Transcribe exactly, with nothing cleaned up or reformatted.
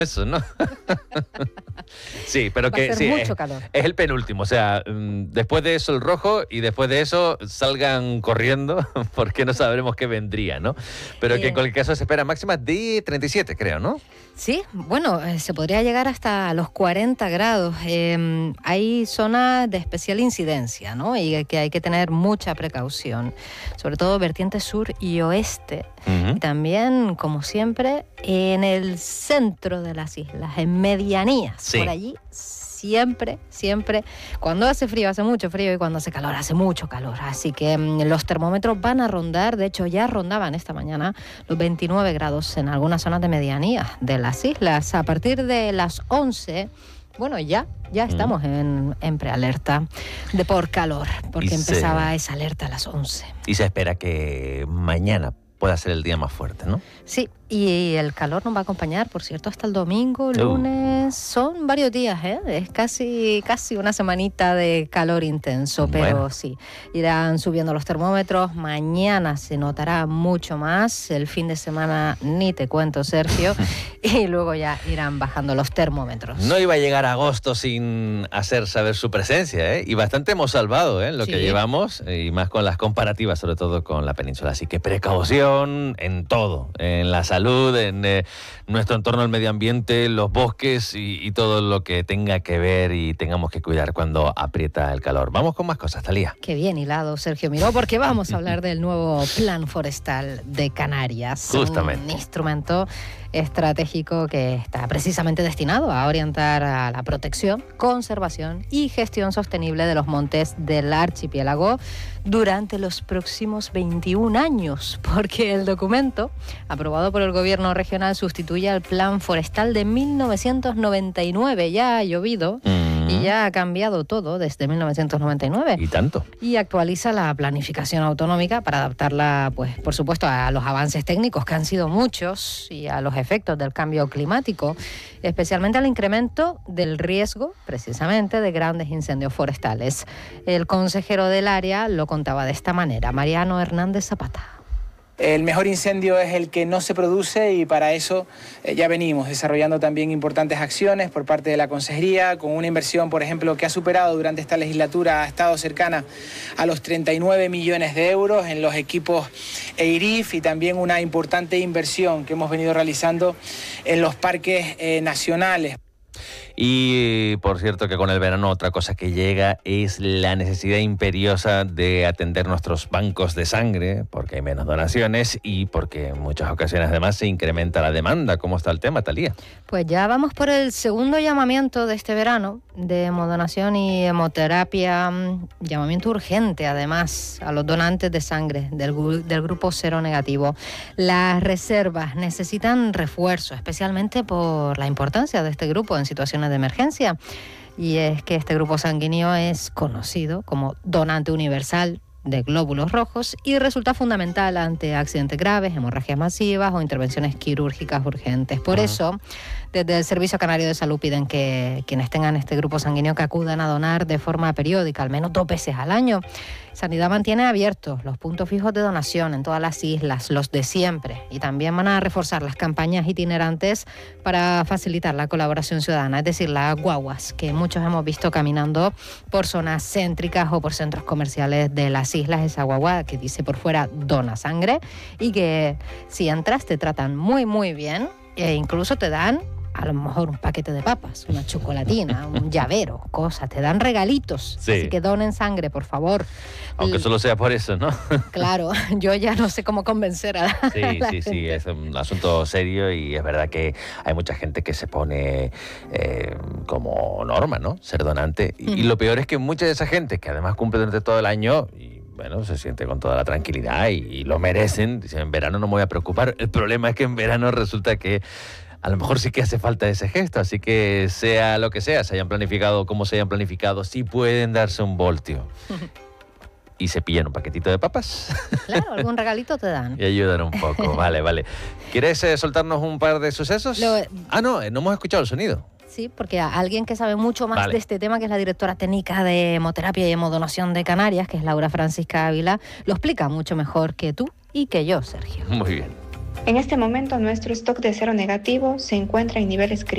Eso, ¿no? Sí, pero Va que a ser sí, mucho es, calor. es el penúltimo. O sea, mm, después de eso el rojo y después de eso salgan corriendo porque no sabremos qué vendría, ¿no? Pero que en Eh, cualquier caso se espera máxima de treinta y siete, creo, ¿no? Sí, bueno, eh, se podría llegar hasta los cuarenta grados. Eh, hay zonas de especial incidencia, ¿no? Y que hay que tener mucha precaución, sobre todo vertiente sur y oeste. Uh-huh. Y también, como siempre, en el centro de las islas, en medianías. Sí. Por allí siempre, siempre, cuando hace frío hace mucho frío y cuando hace calor hace mucho calor. Así que mmm, los termómetros van a rondar, de hecho ya rondaban esta mañana los veintinueve grados en algunas zonas de medianía de las islas. A partir de las once, bueno, ya, ya estamos en, en prealerta de por calor, porque Y empezaba se- esa alerta a las once. Y se espera que mañana pueda ser el día más fuerte, ¿no? Sí, y el calor nos va a acompañar, por cierto, hasta el domingo, Uh. lunes. Son varios días, ¿eh? Es casi, casi una semanita de calor intenso, pero Bueno. sí, irán subiendo los termómetros. Mañana se notará mucho más. El fin de semana ni te cuento, Sergio. Y luego ya irán bajando los termómetros. No iba a llegar a agosto sin hacer saber su presencia, ¿eh? Y bastante hemos salvado, ¿eh? Lo Sí. que llevamos, y más con las comparativas, sobre todo con la península. Así que precaución en todo, en la salud, en eh, nuestro entorno, el medio ambiente, los bosques y, y todo lo que tenga que ver y tengamos que cuidar cuando aprieta el calor. Vamos con más cosas, Talía. Qué bien hilado, Sergio Miró, porque vamos a hablar del nuevo Plan Forestal de Canarias. Justamente. Un instrumento estratégico que está precisamente destinado a orientar a la protección, conservación y gestión sostenible de los montes del archipiélago durante los próximos veintiún años, porque el documento aprobado por el gobierno regional sustituye al Plan Forestal de mil novecientos noventa y nueve. Ya ha llovido Mm. y ya ha cambiado todo desde mil novecientos noventa y nueve. Y tanto. Y actualiza la planificación autonómica para adaptarla, pues, por supuesto, a los avances técnicos, que han sido muchos, y a los efectos del cambio climático, especialmente al incremento del riesgo, precisamente, de grandes incendios forestales. El consejero del área lo contaba de esta manera, Mariano Hernández Zapata. El mejor incendio es el que no se produce y para eso eh, ya venimos desarrollando también importantes acciones por parte de la Consejería, con una inversión, por ejemplo, que ha superado durante esta legislatura, ha estado cercana a los treinta y nueve millones de euros en los equipos EIRIF, y también una importante inversión que hemos venido realizando en los parques eh, nacionales. Y por cierto que con el verano otra cosa que llega es la necesidad imperiosa de atender nuestros bancos de sangre, porque hay menos donaciones y porque en muchas ocasiones además se incrementa la demanda. ¿Cómo está el tema, Talía? Pues ya vamos por el segundo llamamiento de este verano de hemodonación y hemoterapia, mm, llamamiento urgente además a los donantes de sangre del, gru- del grupo cero negativo. Las reservas necesitan refuerzo, especialmente por la importancia de este grupo en situaciones de emergencia. Y es que este grupo sanguíneo es conocido como donante universal de glóbulos rojos y resulta fundamental ante accidentes graves, hemorragias masivas o intervenciones quirúrgicas urgentes. Por Ajá. eso, desde el Servicio Canario de Salud piden que quienes tengan este grupo sanguíneo que acudan a donar de forma periódica, al menos dos veces al año. Sanidad mantiene abiertos los puntos fijos de donación en todas las islas, los de siempre, y también van a reforzar las campañas itinerantes para facilitar la colaboración ciudadana, es decir, las guaguas que muchos hemos visto caminando por zonas céntricas o por centros comerciales de las islas. Esa guagua que dice por fuera dona sangre y que si entras te tratan muy muy bien e incluso te dan a lo mejor un paquete de papas, una chocolatina, un llavero, cosas, te dan regalitos. Sí. Así que donen sangre, por favor. Aunque L- solo sea por eso, ¿no? Claro, yo ya no sé cómo convencer a la, Sí, la sí, sí, gente. es un asunto serio y es verdad que hay mucha gente que se pone eh, como norma, ¿no? Ser donante. Y, y Ujú. lo peor es que mucha de esa gente, que además cumple durante todo el año y bueno, se siente con toda la tranquilidad y, y lo merecen, dicen, en verano no me voy a preocupar. El problema es que en verano resulta que a lo mejor sí que hace falta ese gesto, así que sea lo que sea, se hayan planificado como se hayan planificado, sí pueden darse un voltio. Y se pillan un paquetito de papas. Claro, algún regalito te dan. Y ayudan un poco, vale, vale. ¿Quieres eh, soltarnos un par de sucesos? Lo- Ah, no, eh, no hemos escuchado el sonido. Sí, porque a alguien que sabe mucho más Vale. de este tema, que es la directora técnica de hemoterapia y hemodonación de Canarias, que es Laura Francisca Ávila, lo explica mucho mejor que tú y que yo, Sergio. Muy bien. En este momento nuestro stock de cero negativo se encuentra en niveles críticos.